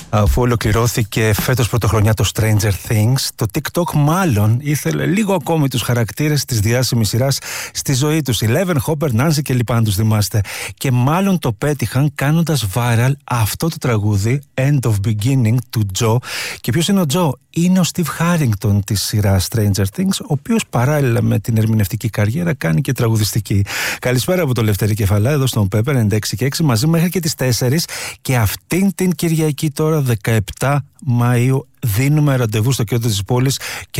Αφού ολοκληρώθηκε φέτος πρωτοχρονιά το Stranger Things, το TikTok μάλλον ήθελε λίγο ακόμη τους χαρακτήρες της διάσημης σειράς στη ζωή τους. Eleven, Hopper, Nancy και λοιπά, αν τους θυμάστε. Και μάλλον το πέτυχαν κάνοντας viral αυτό το τραγούδι End of Beginning του Joe. Και ποιος είναι ο Joe? Είναι ο Steve Harrington της σειράς Stranger Things, ο οποίος παράλληλα με την ερμηνευτική καριέρα κάνει και τραγουδιστική. Καλησπέρα από το Λευτέρη Κεφαλά, εδώ στον Pepper 96 και 6, μαζί μέχρι και τις 4. Και αυτήν την Κυριακή τώρα, 17 Μαΐου, δίνουμε ραντεβού στο κέντρο της πόλης.